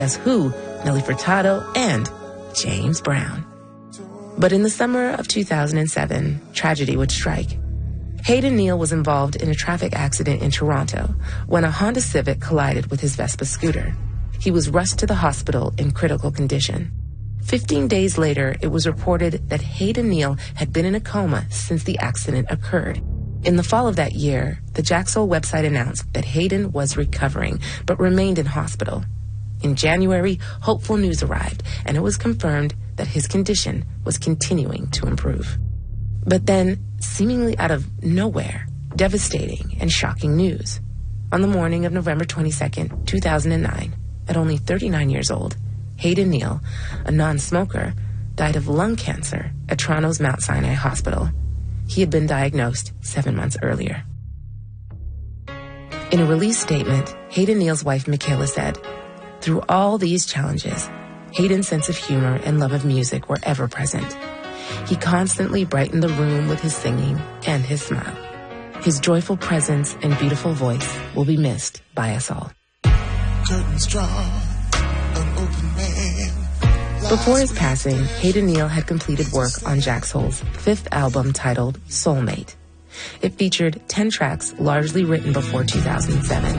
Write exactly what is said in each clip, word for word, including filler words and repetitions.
Guess Who, Nelly Furtado, and James Brown. But in the summer of two thousand seven, tragedy would strike. Hayden Neal was involved in a traffic accident in Toronto when a Honda Civic collided with his Vespa scooter. He was rushed to the hospital in critical condition. Fifteen days later, it was reported that Hayden Neal had been in a coma since the accident occurred. In the fall of that year, the Jack Soul website announced that Hayden was recovering, but remained in hospital. In January, hopeful news arrived, and it was confirmed that his condition was continuing to improve. But then, seemingly out of nowhere, devastating and shocking news. On the morning of November twenty-second, two thousand nine, at only thirty-nine years old, Hayden Neal, a non-smoker, died of lung cancer at Toronto's Mount Sinai Hospital. He had been diagnosed seven months earlier. In a release statement, Hayden Neal's wife, Michaela, said, "Through all these challenges, Hayden's sense of humor and love of music were ever present. He constantly brightened the room with his singing and his smile. His joyful presence and beautiful voice will be missed by us all." Curtains drawn, an open man. Before his passing, Hayden Neal had completed work on Jack Soul's fifth album titled Soulmate. It featured ten tracks largely written before two thousand seven.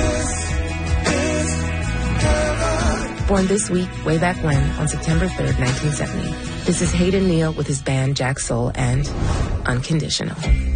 Born this week, way back when, on September third, nineteen seventy, this is Hayden Neal with his band Jack Soul and Unconditional.